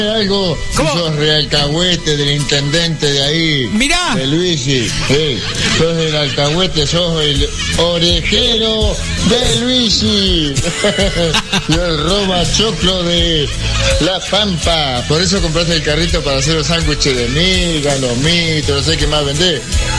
algo, ¿Cómo? sos realcahuete del intendente de ahí. Mirá. De Luisi. Sos el alcahuete, sos el orejero de Luisi. Y el roba choclo de La Pampa. Por eso compraste el carrito para hacer los sándwiches de miga, los mitos, no sé qué más vendés.